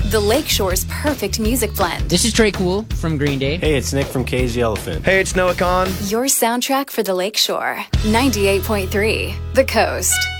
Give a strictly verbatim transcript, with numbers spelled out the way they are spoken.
The Lakeshore's perfect music blend. This is Trey Cool from Green Day. Hey, it's Nick from Cage the Elephant. Hey, it's Noah Kahn. Your soundtrack for the Lakeshore. ninety-eight point three, The Coast.